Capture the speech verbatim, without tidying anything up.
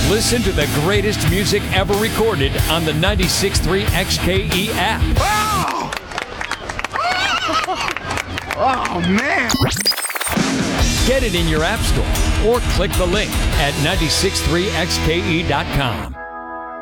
Listen to the greatest music ever recorded on the ninety-six point three X K E app. Oh! Oh, man. Get it in your app store or click the link at nine six three X K E dot com.